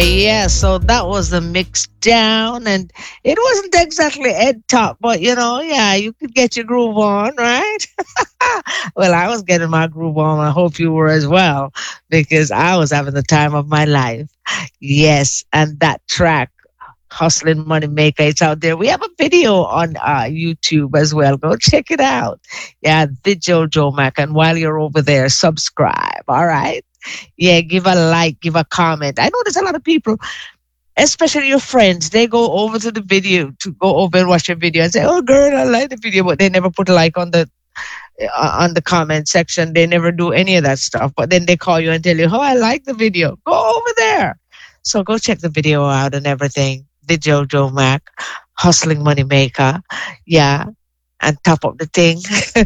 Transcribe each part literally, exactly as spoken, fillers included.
yeah, so that was the mix down, and it wasn't exactly Ed Top, but you know, yeah, you could get your groove on, right? Well, I was getting my groove on. I hope you were as well, because I was having the time of my life. Yes, and that track, Hustling Money Maker, it's out there. We have a video on uh, YouTube as well. Go check it out. Yeah, the Jojo Mac. And while you're over there, subscribe. All right. Yeah, give a like, give a comment. I know there's a lot of people, especially your friends, they go over to the video to go over and watch your video and say, "Oh, girl, I like the video," but they never put a like on the uh, on the comment section. They never do any of that stuff. But then they call you and tell you, "Oh, I like the video." Go over there. So go check the video out and everything. The Jojo Mac, Hustling Money Maker, yeah, and top up the thing.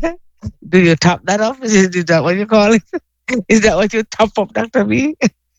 Do you top that up? Is, it, is that what you call it? Is that what you top up, Doctor B?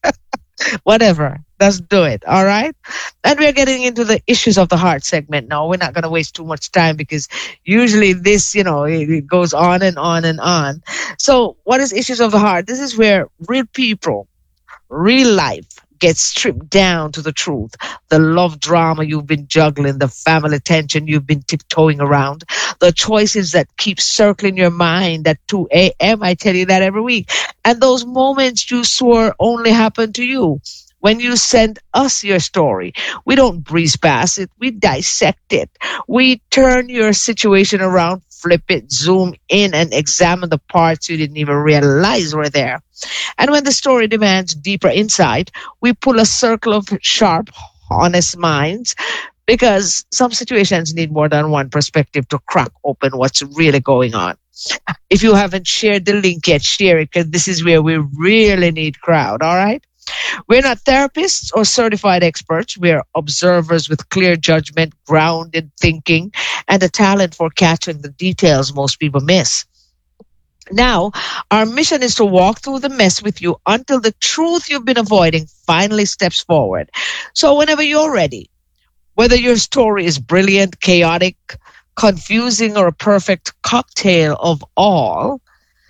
Whatever. Let's do it. All right. And we're getting into the issues of the heart segment now. We're not going to waste too much time because usually this, you know, it, it goes on and on and on. So, what is issues of the heart? This is where real people, real life gets stripped down to the truth. The love drama you've been juggling, the family tension you've been tiptoeing around, the choices that keep circling your mind at two a.m. I tell you that every week. And those moments you swore only happened to you. When you send us your story, we don't breeze past it. We dissect it. We turn your situation around, flip it, zoom in, and examine the parts you didn't even realize were there. And when the story demands deeper insight, we pull a circle of sharp, honest minds, because some situations need more than one perspective to crack open what's really going on. If you haven't shared the link yet, share it, because this is where we really need crowd, all right? We're not therapists or certified experts. We're observers with clear judgment, grounded thinking, and a talent for catching the details most people miss. Now, our mission is to walk through the mess with you until the truth you've been avoiding finally steps forward. So whenever you're ready, whether your story is brilliant, chaotic, confusing, or a perfect cocktail of all,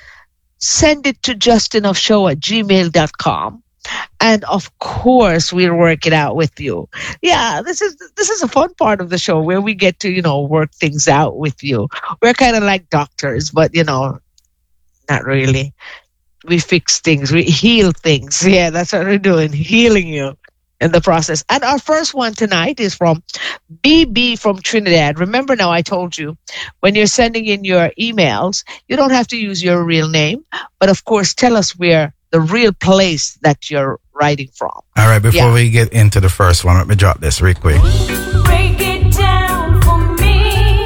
send it to justenoughshow at gmail dot com. And of course, we'll work it out with you. Yeah, this is this is a fun part of the show where we get to, you know, work things out with you. We're kind of like doctors, but, you know, not really. We fix things, we heal things. Yeah, that's what we're doing, healing you in the process. And our first one tonight is from B B from Trinidad. Remember now, I told you, when you're sending in your emails, you don't have to use your real name, but of course, tell us where the real place that you're writing from. All right, before yeah. we get into the first one, let me drop this real quick. Break it down for me.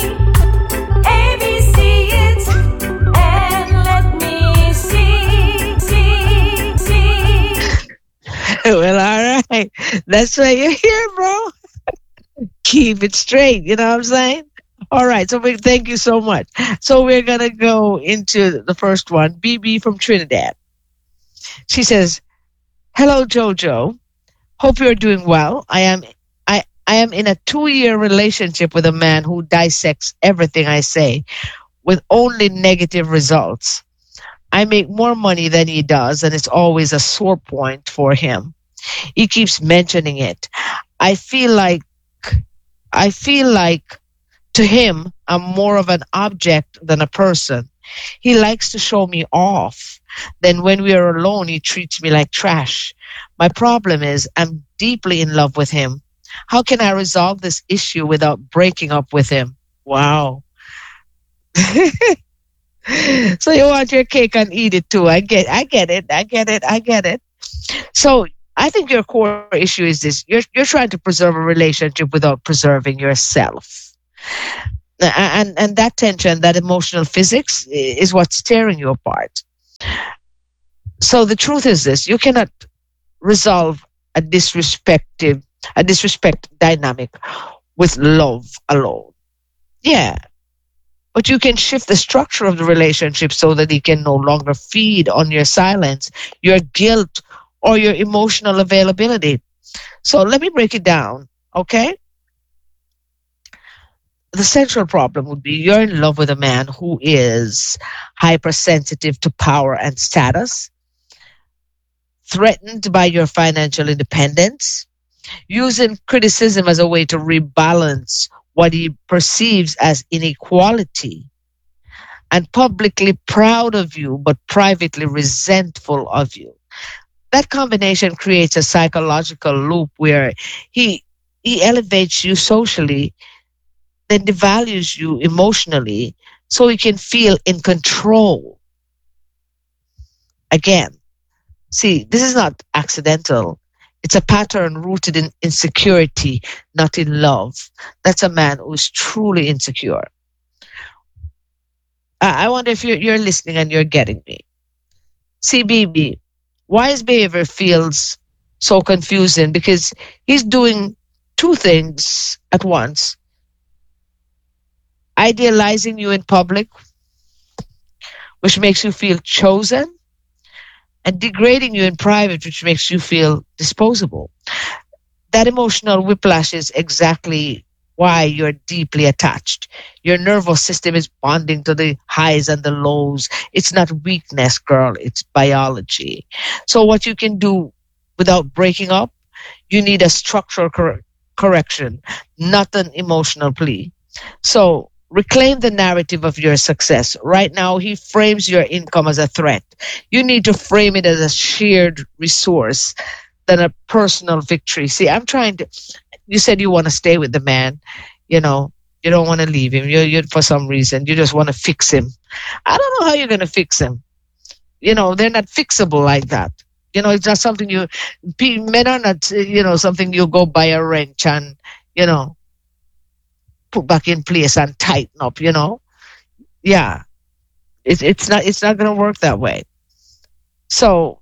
A B C it and let me see, see, see. Well, all right. That's why you're here, bro. Keep it straight. You know what I'm saying? All right. So we thank you so much. So we're going to go into the first one. B B from Trinidad. She says, "Hello, Jojo. Hope you're doing well. I am I, I am in a two-year relationship with a man who dissects everything I say with only negative results. I make more money than he does, and it's always a sore point for him. He keeps mentioning it. I feel like I feel like to him, I'm more of an object than a person. He likes to show me off. Then when we are alone, he treats me like trash. My problem is I'm deeply in love with him. How can I resolve this issue without breaking up with him?" Wow. So you want your cake and eat it too. I get I get it. I get it. I get it. So I think your core issue is this. You're you're trying to preserve a relationship without preserving yourself. And and that tension, that emotional physics is what's tearing you apart. So the truth is this: you cannot resolve a disrespective, a disrespect dynamic with love alone. Yeah. But you can shift the structure of the relationship so that it can no longer feed on your silence, your guilt, or your emotional availability. So let me break it down, okay? The central problem would be you're in love with a man who is hypersensitive to power and status, threatened by your financial independence, using criticism as a way to rebalance what he perceives as inequality, and publicly proud of you but privately resentful of you. That combination creates a psychological loop where he he elevates you socially, then devalues you emotionally so he can feel in control. Again, see, this is not accidental. It's a pattern rooted in insecurity, not in love. That's a man who's truly insecure. I I wonder if you're, you're listening and you're getting me. See, B B, why his behavior feels so confusing? Because he's doing two things at once: idealizing you in public, which makes you feel chosen, and degrading you in private, which makes you feel disposable. That emotional whiplash is exactly why you're deeply attached. Your nervous system is bonding to the highs and the lows. It's not weakness, girl, it's biology. So, what you can do without breaking up, you need a structural cor- correction, not an emotional plea. So, reclaim the narrative of your success. Right now, he frames your income as a threat. You need to frame it as a shared resource than a personal victory. See, I'm trying to, you said you want to stay with the man, you know, you don't want to leave him. You, you, for some reason, you just want to fix him. I don't know how you're going to fix him. You know, they're not fixable like that. You know, it's not something you, pe- men are not, uh, you know, something you go buy a wrench and, you know, put back in place and tighten up, you know. Yeah. It, it's not, it's not going to work that way. So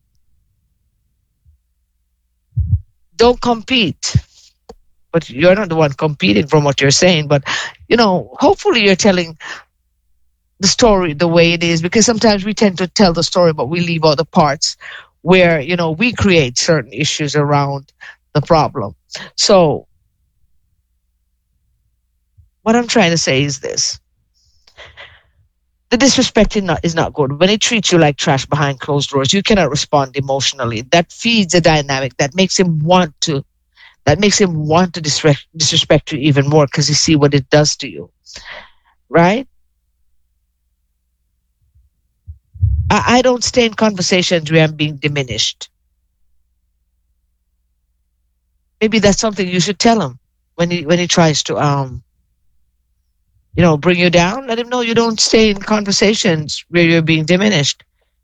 don't compete. But you're not the one competing from what you're saying. But, you know, hopefully you're telling the story the way it is, because sometimes we tend to tell the story, but we leave out the parts where, you know, we create certain issues around the problem. So what I'm trying to say is this. The disrespect is not, is not good. When he treats you like trash behind closed doors, you cannot respond emotionally. That feeds a dynamic that makes him want to that makes him want to disrespect, disrespect you even more because you see what it does to you, right? I, I don't stay in conversations where I'm being diminished. Maybe that's something you should tell him when he when he tries to um you know bring you down. Let him know you don't stay in conversations where you're being diminished.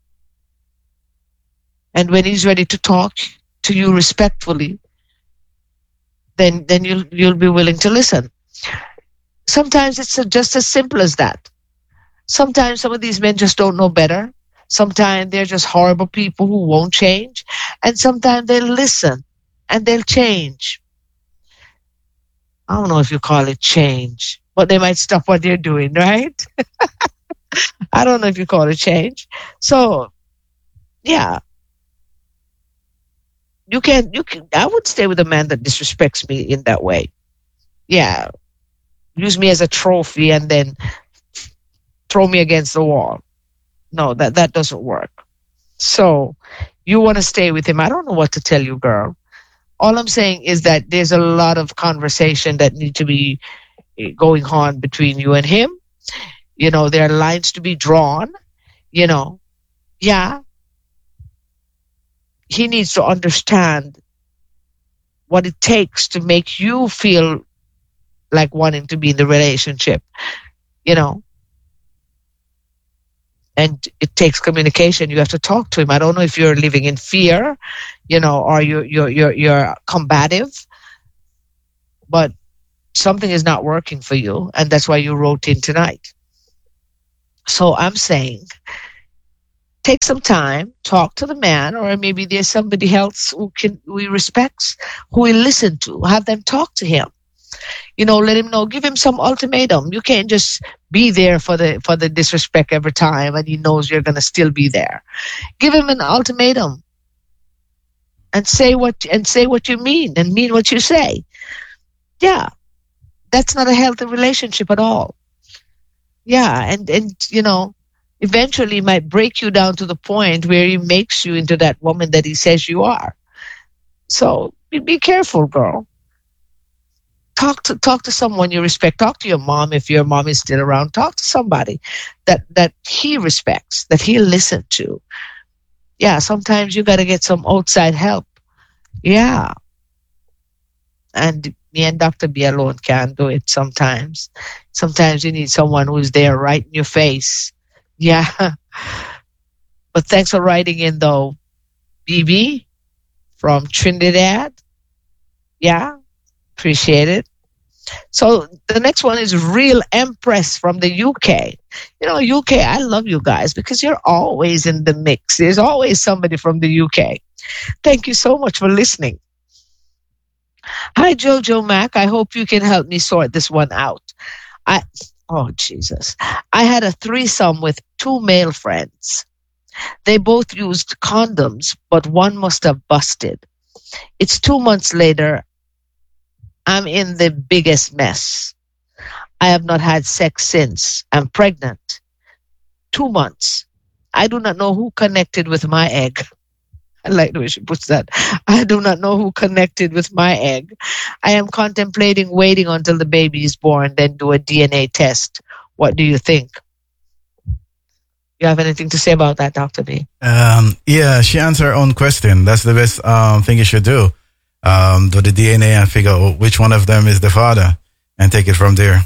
And when he's ready to talk to you respectfully, then then you'll you'll be willing to listen. Sometimes it's uh, just as simple as that. Sometimes some of these men just don't know better. Sometimes they're just horrible people who won't change. And sometimes they'll listen and they'll change. I don't know if you call it change, but they might stop what they're doing, right? I don't know if you call it change. So, yeah, you can, you can, I would stay with a man that disrespects me in that way. Yeah, use me as a trophy and then throw me against the wall. No, that, that doesn't work. So you want to stay with him. I don't know what to tell you, girl. All I'm saying is that there's a lot of conversation that need to be eh, going on between you and him. You know, there are lines to be drawn. You know, yeah, he needs to understand what it takes to make you feel like wanting to be in the relationship. You know, and it takes communication. You have to talk to him. I don't know if you're living in fear, you know, or you're you're you're, you're combative, but something is not working for you, and that's why you wrote in tonight. So I'm saying, take some time, talk to the man, or maybe there's somebody else who can who he respects, who he listen to. Have them talk to him. You know, let him know. Give him some ultimatum. You can't just be there for the for the disrespect every time, and he knows you're gonna still be there. Give him an ultimatum and say what and say what you mean and mean what you say. Yeah, that's not a healthy relationship at all. Yeah, and and you know, eventually might break you down to the point where he makes you into that woman that he says you are. So be, be careful, girl. Talk to talk to someone you respect. Talk to your mom if your mom is still around. Talk to somebody that that he respects, that he listen to. Yeah, sometimes you got to get some outside help. Yeah, and me and Doctor B alone can't do it. Sometimes, sometimes you need someone who's there right in your face. Yeah, but thanks for writing in though, B B from Trinidad. Yeah, appreciate it. So the next one is Real Empress from the U K. You know, U K, I love you guys because you're always in the mix. There's always somebody from the U K. Thank you so much for listening. Hi, Jojo Mac. I hope you can help me sort this one out. I, oh, Jesus. I had a threesome with two male friends. They both used condoms, but one must have busted. It's two months later. I'm in the biggest mess. I have not had sex since. I'm pregnant. Two months. I do not know who connected with my egg. I like the way she puts that. I do not know who connected with my egg. I am contemplating waiting until the baby is born, then do a D N A test. What do you think? You have anything to say about that, Doctor B? Um, yeah, she answered her own question. That's the best um, thing you should do. Um, do the D N A and figure out which one of them is the father and take it from there.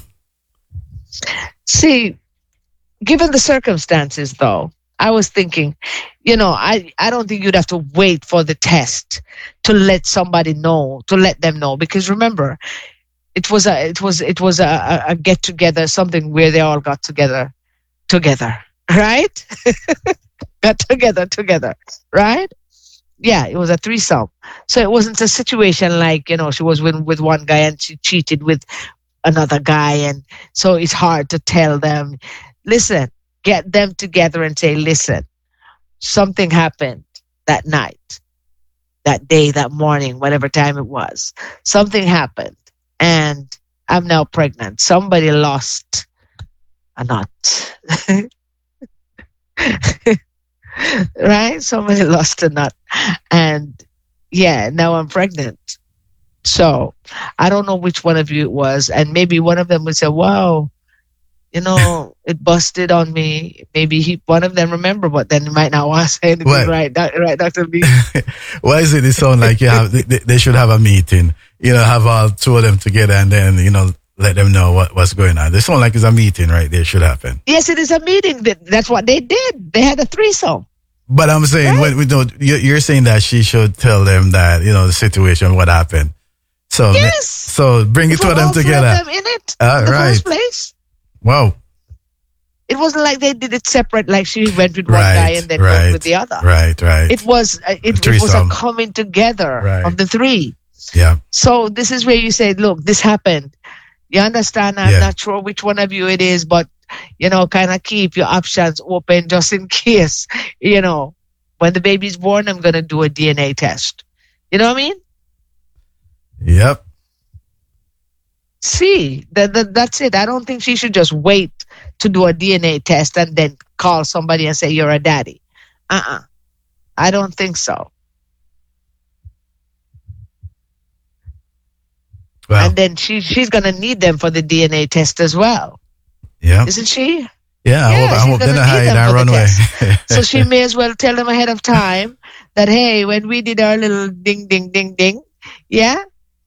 See, given the circumstances, though, I was thinking, you know, I, I don't think you'd have to wait for the test to let somebody know, to let them know, because remember, it was a it was it was a, a get together, something where they all got together, together, right? Got together, together, right? Yeah, it was a threesome. So it wasn't a situation like, you know, she was with, with one guy and she cheated with another guy. And so it's hard to tell them, listen, get them together and say, listen, something happened that night, that day, that morning, whatever time it was. Something happened and I'm now pregnant. Somebody lost a nut. Right? Somebody lost a nut. And yeah, now I'm pregnant. So I don't know which one of you it was. And maybe one of them would say, wow, you know, it busted on me. Maybe he, one of them remember, but then he might not want to say anything. Well, right, doc- right, Doctor B? Why is it it sound like you have, they, they should have a meeting, you know, have all two of them together and then, you know, let them know what, what's going on. They sound like it's a meeting right there should happen. Yes, it is a meeting. That- That's what they did. They had a threesome. But I'm saying, Right. when we don't, you- you're saying that she should tell them that, you know, the situation, what happened. So, Yes. so bring it It two was of them all three together. of them in it All in the right. first place. Wow. It wasn't like they did it separate, like she went with one Right, guy and then right, went with the other. Right, right. It was uh, it, it was a threesome. coming together Right. of the three. Yeah. So this is where you say, look, this happened. You understand? I'm Yeah. not sure which one of you it is, but you know, kind of keep your options open just in case. You know, when the baby's born, I'm gonna do a D N A test. You know what I mean? Yep. See, that, that that's it. I don't think she should just wait to do a D N A test and then call somebody and say you're a daddy. Uh-uh. I don't think so. Well, And then she she's gonna need them for the D N A test as well, yeah. isn't she? Yeah, I Yeah, hope, I she's hope gonna they don't need hide them and for run the away. So she may as well tell them ahead of time that hey, when we did our little ding ding ding ding, yeah,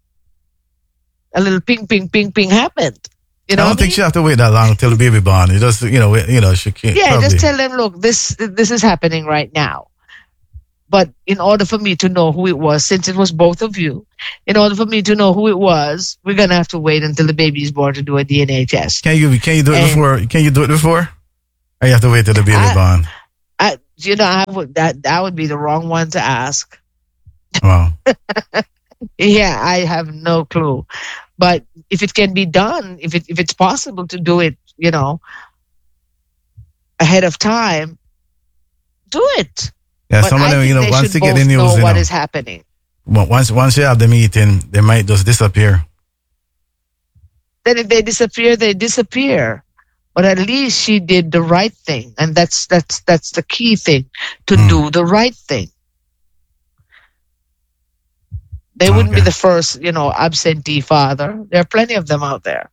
a little ping ping ping ping happened. You know I what don't I think mean? she have to wait that long until the baby born. You just, you know, you know, she can't. Yeah, probably. just tell them, look, this this is happening right now. But in order for me to know who it was, since it was both of you, in order for me to know who it was, we're gonna have to wait until the baby is born to do a D N A test. Can you can you do it And- before? Can you do it before? Or you have to wait till the baby I- born? I, you know, I would that that would be the wrong one to ask. Wow. Yeah, I have no clue. But if it can be done, if it if it's possible to do it, you know, ahead of time, do it. Yeah, But some of I them, think you know, they once should they get both the news, know you what know, is happening. Well, once once you have the meeting, they might just disappear. Then if they disappear, they disappear. But at least she did the right thing, and that's that's that's the key thing, to Hmm. do the right thing. They wouldn't be Okay. the first, you know, absentee father. There are plenty of them out there,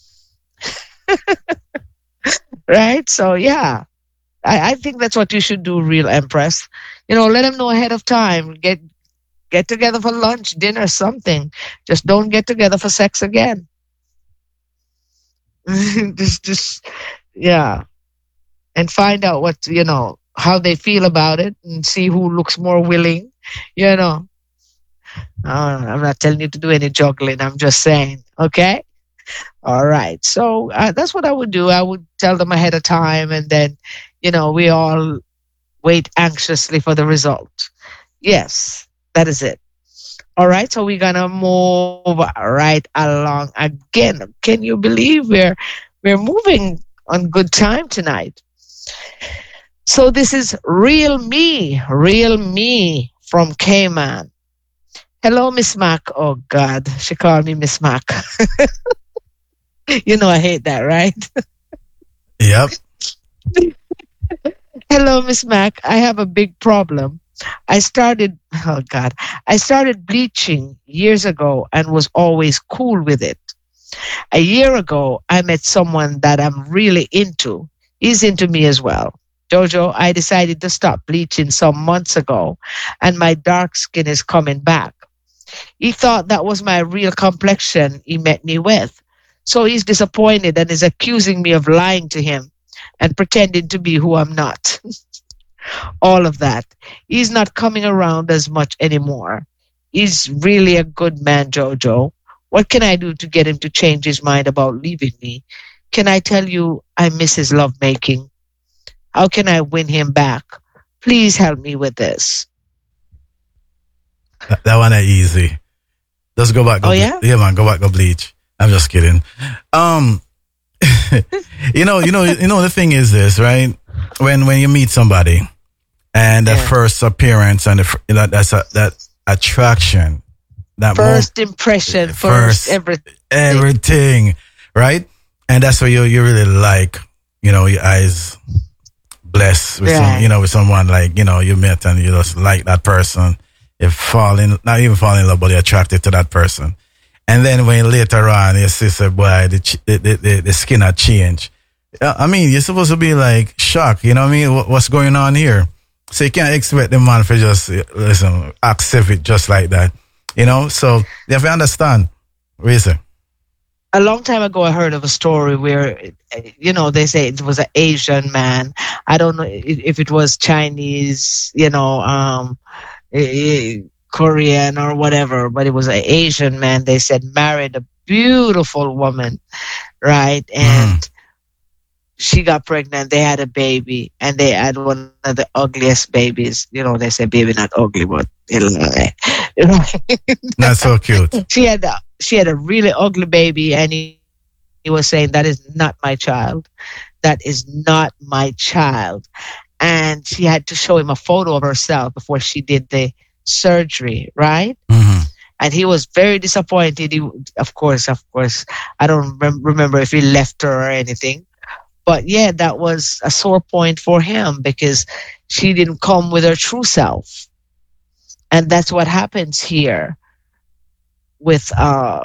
right? So yeah, I, I think that's what you should do, real Empress. You know, let them know ahead of time. Get get together for lunch, dinner, something. Just don't get together for sex again. just, just, yeah, and find out what you know how they feel about it, and see who looks more willing. You know, uh, I'm not telling you to do any juggling. I'm just saying, okay. All right. So uh, that's what I would do. I would tell them ahead of time, and then, you know, we all wait anxiously for the result. Yes, that is it. All right. So we're gonna move right along again. Can you believe we're we're moving on good time tonight? So this is Real Me, Real Me from Cayman. Hello, Miss Mac. Oh God, she called me Miss Mac. You know I hate that, right? Yep. Hello, Miss Mac. I have a big problem. I started, oh God, I started bleaching years ago and was always cool with it. A year ago, I met someone that I'm really into. He's into me as well. Jojo, I decided to stop bleaching some months ago, and my dark skin is coming back. He thought that was my real complexion he met me with. So he's disappointed and is accusing me of lying to him and pretending to be who I'm not. All of that. He's not coming around as much anymore. He's really a good man, Jojo. What can I do to get him to change his mind about leaving me? Can I tell you I miss his lovemaking? How can I win him back? Please help me with this. That, that one ain't easy. Just go back. Go Oh, ble- yeah? Yeah, man. Go back. Go bleach. I'm just kidding. Um, you know, you know, you know. The thing is this, right? When when you meet somebody, and the Yeah. first appearance and the, fir- that that's a, that attraction, that mo- First impression, first, First. everything. everything, right? And that's what you you really like. You know, your eyes blessed with some, Right. you know, with someone like you know you met and you just like that person. You fall in, not even fall in love, but you're attracted to that person. And then when later on you see, say, boy, the, ch- the, the, the, the skin had changed. Yeah, I mean, you're supposed to be like shocked. You know what I mean? What, what's going on here? So you can't expect the man for just uh, listen, accept it just like that. You know, so you have to understand. Reason. A long time ago, I heard of a story where, uh, you know, they say it was an Asian man. I don't know i- if it was Chinese, you know, um, eh, Korean or whatever, but it was an Asian man. They said married a beautiful woman, right? And she got pregnant. They had a baby, and they had one of the ugliest babies. You know, they say baby not ugly, but you know, Not so cute. she had a, she had a really ugly baby, and he, he was saying that is not my child. That is not my child. And she had to show him a photo of herself before she did the surgery, right? hmm And he was very disappointed. He, of course, of course, I don't rem- remember if he left her or anything. But yeah, that was a sore point for him because she didn't come with her true self. And that's what happens here with uh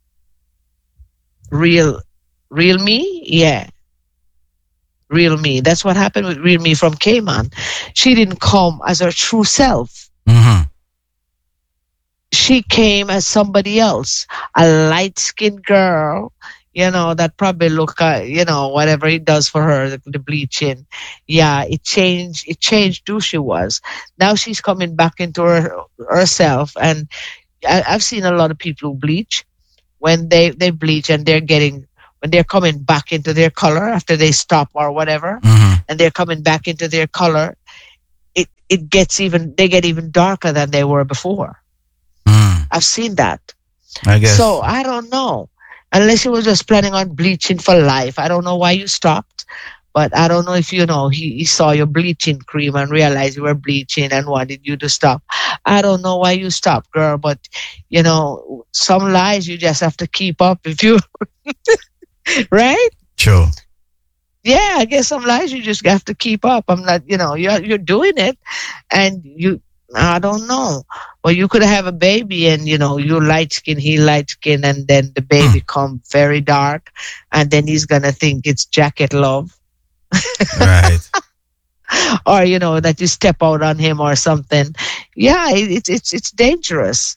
real real me. Yeah, real me. That's what happened with real me from Cayman. She didn't come as her true self. hmm She came as somebody else, a light-skinned girl, you know, that probably look, uh, you know, whatever it does for her, the, the bleaching. Yeah, it changed. It changed who she was. Now she's coming back into her herself, and I, I've seen a lot of people who bleach when they they bleach and they're getting when they're coming back into their color after they stop or whatever, hmm and they're coming back into their color. It it gets even they get even darker than they were before. Mm. I've seen that. I guess. So I don't know. Unless you were just planning on bleaching for life. I don't know why you stopped. But I don't know if you know he, he saw your bleaching cream and realized you were bleaching and wanted you to stop. I don't know why you stopped, girl. But you know, some lies you just have to keep up if you right? True. Yeah, I guess some lies you just have to keep up. I'm not, you know, you're you're doing it, and you I don't know. Well, you could have a baby and, you know, you light skin, he light skin, and then the baby come very dark, and then he's going to think it's jacket love. Right. Or, you know, that you step out on him or something. Yeah, it, it's it's it's dangerous.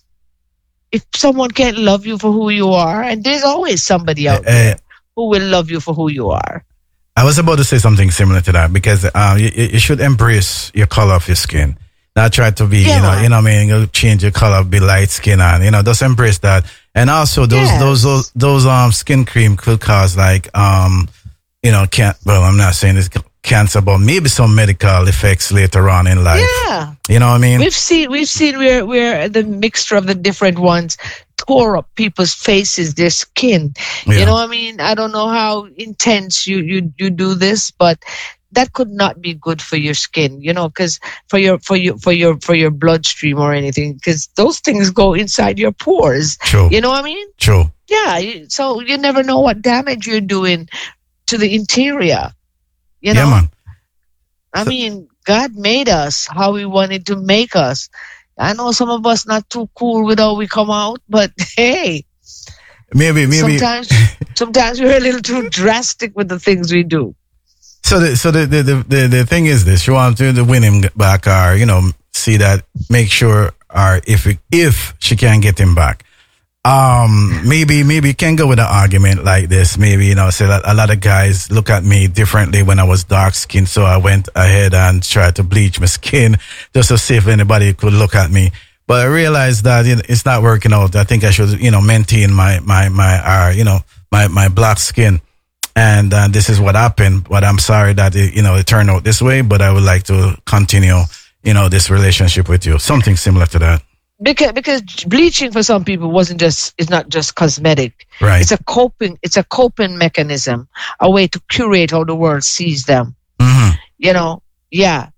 If someone can't love you for who you are, and there's always somebody out Uh, there who will love you for who you are. I was about to say something similar to that because um, you, you should embrace your color of your skin. Not try to be, Yeah. you know, you know what I mean, you change your color, be light skin and, you know, just embrace that. And also those, Yes. those, those, those, um, skin cream could cause like, um, you know, can't, well, I'm not saying it's cancer, but maybe some medical effects later on in life. Yeah. You know what I mean? We've seen we've seen where where the mixture of the different ones tore up people's faces, their skin. Yeah. You know what I mean? I don't know how intense you you, you do this, but that could not be good for your skin, you know, because for your for your for your for your bloodstream or anything, because those things go inside your pores. True. You know what I mean? True. Yeah. you- So you never know what damage you're doing to the interior. You Yeah, know, man. I So- mean, God made us how He wanted to make us. I know some of us not too cool with how we come out, but hey, Maybe, maybe. sometimes sometimes we're a little too drastic with the things we do. So the so the the, the, the, the thing is this: you want to win him back, or you know, see that, make sure, or if it, if she can get him back, um, maybe maybe you can go with an argument like this. Maybe you know, say that a lot of guys look at me differently when I was dark skinned, so I went ahead and tried to bleach my skin just to see if anybody could look at me. But I realized that you know, it's not working out. I think I should you know maintain my my my uh, you know my my black skin. And uh, this is what happened. But I'm sorry that it, you know it turned out this way. But I would like to continue, you know, this relationship with you. Something similar to that, Because because bleaching for some people wasn't just is not just cosmetic. right? It's a coping it's a coping mechanism, a way to curate how the world sees them. hmm You know, yeah.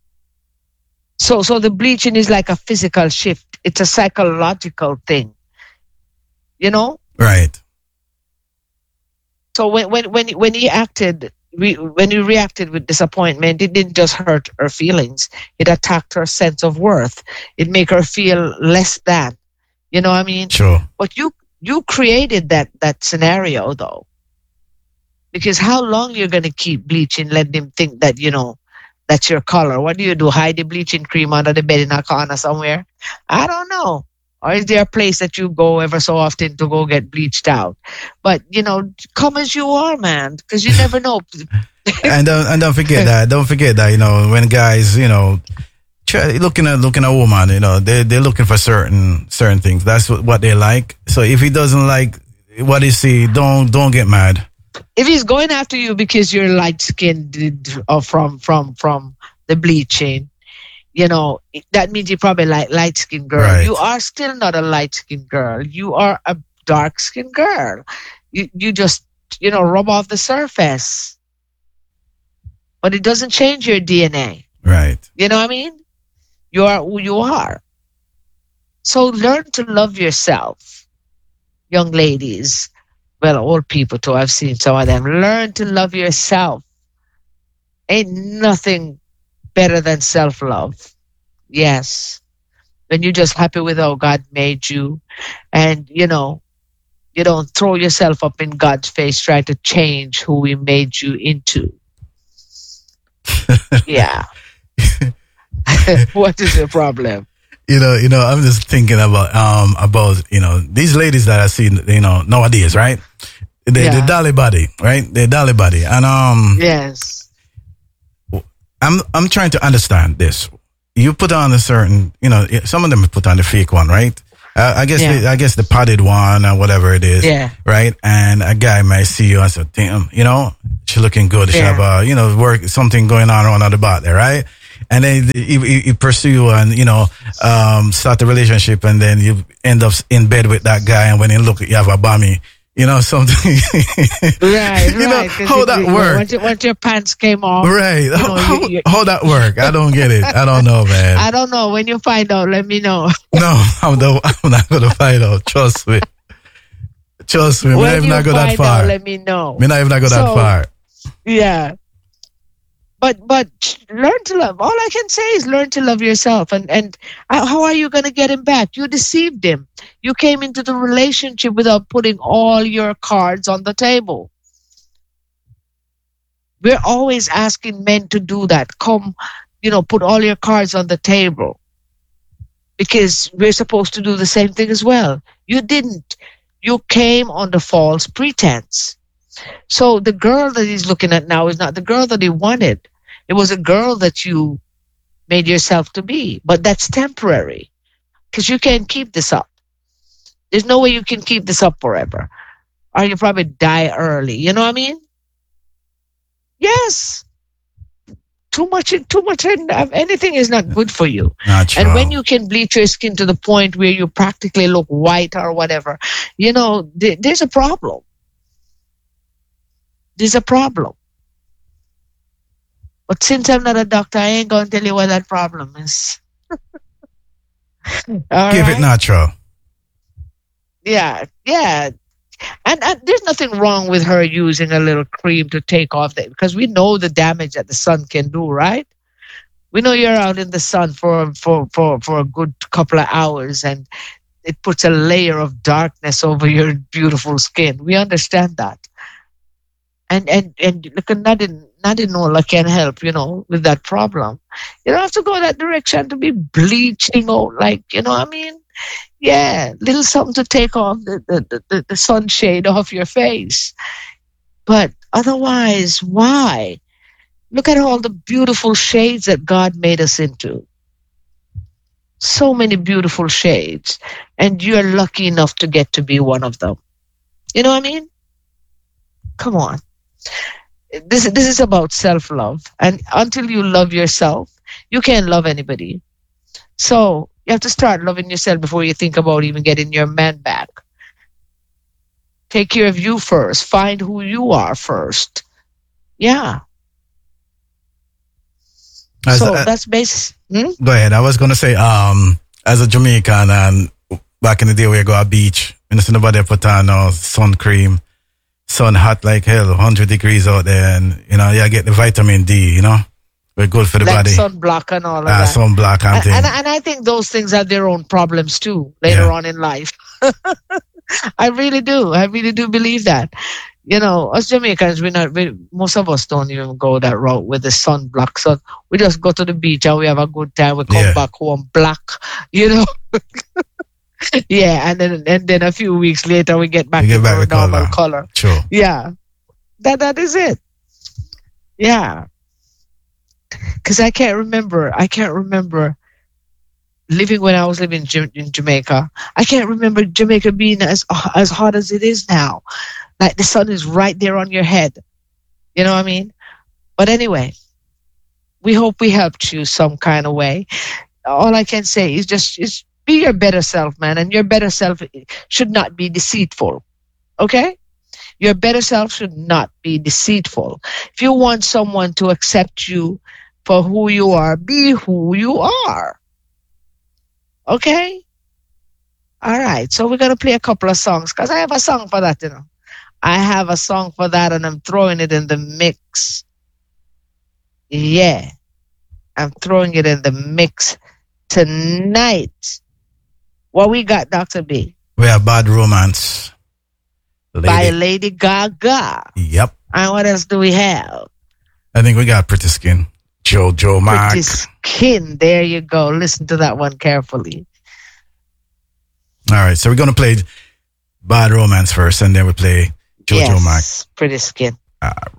So so the bleaching is like a physical shift. It's a psychological thing. You know. Right. So when when when when he acted, we, when he reacted with disappointment, it didn't just hurt her feelings. It attacked her sense of worth. It made her feel less than. You know what I mean? Sure. But you you created that that scenario though, because how long you're gonna keep bleaching, letting him think that you know that's your color? What do you do? Hide the bleaching cream under the bed in a corner somewhere? I don't know. Or is there a place that you go ever so often to go get bleached out? But, you know, come as you are, man, because you never know. and don't and don't forget that. Don't forget that. You know, when guys, you know, try, looking at looking at a woman, you know, they they're looking for certain certain things. That's what, what they like. So if he doesn't like what he see, don't don't get mad. If he's going after you because you're light skinned or from from from the bleaching, you know, that means you probably like light skinned girl. Right. You are still not a light skinned girl. You are a dark skinned girl. You you just, you know, rub off the surface. But it doesn't change your D N A. Right. You know what I mean? You are who you are. So learn to love yourself, young ladies. Well, old people too. I've seen some of them. Learn to love yourself. Ain't nothing better than self-love. Yes. When you're just happy with how God made you, and, you know, you don't throw yourself up in God's face trying to change who He made you into. Yeah. What is the problem? You know, you know, I'm just thinking about um about you know these ladies that I see, you know, nowadays, right? They Yeah. they dolly body, right? They dolly body, and um, Yes. I'm I'm trying to understand this. You put on a certain, you know, some of them put on the fake one, right? Uh, I guess Yeah. the, I guess the padded one or whatever it is, Yeah. right? And a guy might see you and say, "Damn, you know, she looking good. She Yeah. have a, you know, work something going on around the back there, right?" And then you, you, you pursue and you know um, start the relationship, and then you end up in bed with that guy, and when you look, you have a bummy, you know, something. Right, you know right. 'Cause how you- that you- work, Once, your- once your pants came off, right? How, know, how, you- you- how that work? I don't get it. I don't know, man. I don't know. When you find out, let me know. No, I'm, the, I'm not gonna find out. Trust me. Trust me. I'm not When even you not go that find far. out, let me know. Me not even not go that So- far. Yeah. but but learn to love. All I can say is learn to love yourself. And and how how are you going to get him back? You deceived him. You came into the relationship without putting all your cards on the table. We're always asking men to do that. Come, you know, put all your cards on the table, because we're supposed to do the same thing as well. You didn't. You came on the false pretense. So the girl that he's looking at now is not the girl that he wanted. It was a girl that you made yourself to be. But that's temporary, because you can't keep this up. There's no way you can keep this up forever, or you probably die early. You know what I mean? Yes. Too much, too much of anything is not good for you. Natural. And when you can bleach your skin to the point where you practically look white or whatever, you know, th- there's a problem. There's a problem. But since I'm not a doctor, I ain't going to tell you what that problem is. All Give right? it natural. Yeah, yeah. And, and there's nothing wrong with her using a little cream to take off that, because we know the damage that the sun can do, right? We know you're out in the sun for, for, for, for a good couple of hours, and it puts a layer of darkness over your beautiful skin. We understand that. And and and look, nothing, nothing Nola can help, you know, with that problem. You don't have to go that direction to be bleaching out, like, you know what I mean? Yeah, little something to take off the, the, the, the sunshade off your face. But otherwise, why? Look at all the beautiful shades that God made us into. So many beautiful shades. And you're lucky enough to get to be one of them. You know what I mean? Come on. This, this is about self-love. And until you love yourself, you can't love anybody. So you have to start loving yourself before you think about even getting your man back. Take care of you first. Find who you are first. Yeah. As so a- that's basic. Hmm? Go ahead. I was gonna say, um, as a Jamaican, and back in the day we go to the beach, and see nobody put on no sun cream, sun hot like hell, one hundred degrees out there, and you know, you get the vitamin D, you know, we're good for the Like body. sunblock and all of Ah, that. sunblock and And, thing. and, and I think those things have their own problems too later Yeah. on in life. I really do. I really do believe that. You know, us Jamaicans, we not we, most of us don't even go that route with the sunblock. So we just go to the beach and we have a good time. We come Yeah. back home black, you know. Yeah, and then and then a few weeks later we get back You get to back our the normal color. color. True. Yeah, that that is it. Yeah, because I can't remember. I can't remember living when I was living Jam- in Jamaica. I can't remember Jamaica being as as hot as it is now. Like the sun is right there on your head. You know what I mean? But anyway, we hope we helped you some kind of way. All I can say is just is be your better self, man, and your better self should not be deceitful. Okay? Your better self should not be deceitful. If you want someone to accept you for who you are, be who you are. Okay? All right. So we're going to play a couple of songs because I have a song for that, you know. I have a song for that and I'm throwing it in the mix. Yeah. I'm throwing it in the mix tonight. What we got, Doctor B? We have Bad Romance. By Lady. Lady Gaga. Yep. And what else do we have? I think we got Pretty Skin. Jojo Mark. Pretty Skin. There you go. Listen to that one carefully. All right. So we're going to play Bad Romance first and then we play Jojo yes, Mark. Pretty Skin. All